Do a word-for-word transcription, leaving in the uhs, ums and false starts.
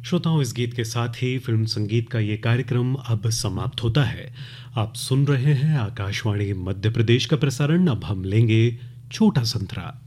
श्रोताओं, इस गीत के साथ ही फिल्म संगीत का ये कार्यक्रम अब समाप्त होता है। आप सुन रहे हैं आकाशवाणी मध्य प्रदेश का प्रसारण। अब हम लेंगे छोटा संतरा।